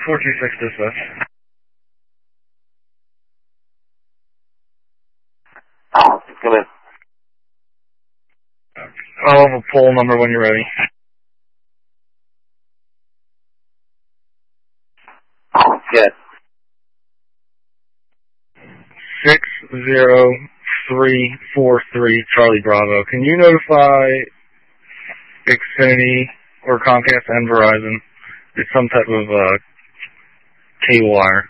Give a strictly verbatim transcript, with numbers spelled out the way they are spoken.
four two six dispatch. Come in. I'll have a poll number when you're ready. Good. Six zero three four three Charlie Bravo. Can you notify Xfinity or Comcast and Verizon? It's some type of uh, cable wire.